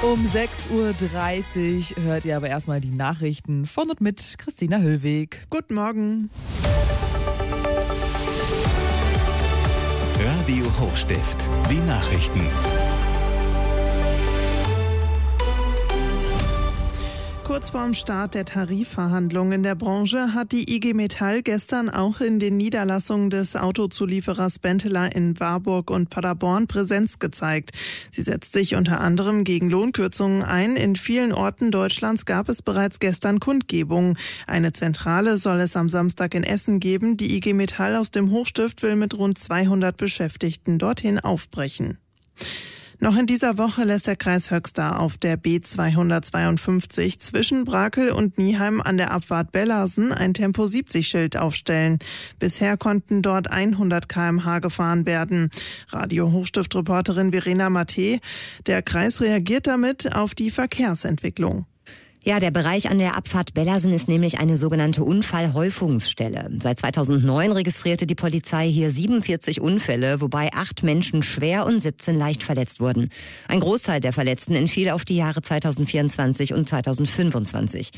Um 6.30 Uhr hört ihr aber erstmal die Nachrichten von und mit Christina Höllweg. Guten Morgen. Radio Hochstift, die Nachrichten. Kurz vorm Start der Tarifverhandlungen in der Branche hat die IG Metall gestern auch in den Niederlassungen des Autozulieferers Benteler in Warburg und Paderborn Präsenz gezeigt. Sie setzt sich unter anderem gegen Lohnkürzungen ein. In vielen Orten Deutschlands gab es bereits gestern Kundgebungen. Eine Zentrale soll es am Samstag in Essen geben. Die IG Metall aus dem Hochstift will mit rund 200 Beschäftigten dorthin aufbrechen. Noch in dieser Woche lässt der Kreis Höxter auf der B252 zwischen Brakel und Nieheim an der Abfahrt Bellersen ein Tempo-70-Schild aufstellen. Bisher konnten dort 100 km/h gefahren werden. Radio Hochstift-Reporterin Verena Matte, der Kreis reagiert damit auf die Verkehrsentwicklung. Ja, der Bereich an der Abfahrt Bellersen ist nämlich eine sogenannte Unfallhäufungsstelle. Seit 2009 registrierte die Polizei hier 47 Unfälle, wobei 8 Menschen schwer und 17 leicht verletzt wurden. Ein Großteil der Verletzten entfiel auf die Jahre 2024 und 2025.